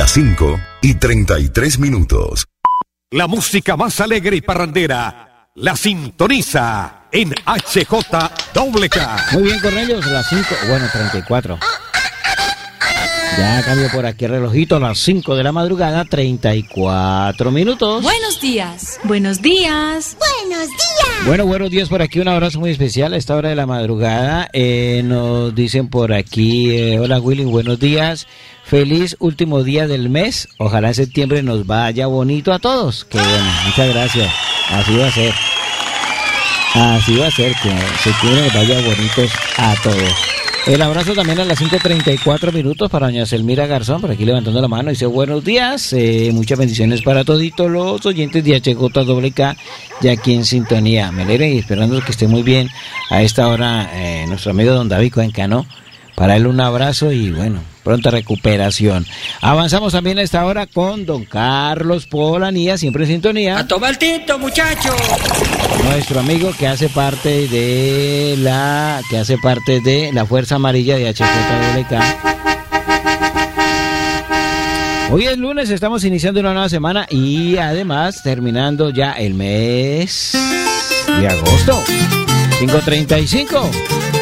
Las 5:33. La música más alegre y parrandera la sintoniza en HJWK. Muy bien, Cornelius, las 5:34. Ya cambio por aquí el relojito, las 5 de la madrugada, 34 minutos. Buenos días. Buenos días. Buenos días. Bueno, buenos días por aquí, un abrazo muy especial a esta hora de la madrugada. Nos dicen por aquí, hola Willy, buenos días. Feliz último día del mes. Ojalá en septiembre nos vaya bonito a todos. Qué bueno, muchas gracias. Así va a ser. Así va a ser, que en septiembre nos vaya bonitos a todos. El abrazo también a las 5:34 para doña Selmira Garzón, por aquí levantando la mano, dice buenos días, muchas bendiciones para toditos los oyentes de HJWK, ya aquí en sintonía. Me alegra y esperando que esté muy bien a esta hora nuestro amigo don David Cuenca, ¿no? Para él un abrazo y bueno, pronta recuperación. Avanzamos también a esta hora con don Carlos Polanía, siempre en sintonía. ¡A tomar tinto, muchachos! Nuestro amigo que hace parte de la Fuerza Amarilla de HJWK. Hoy es lunes, estamos iniciando una nueva semana y además terminando ya el mes de agosto. 5:35.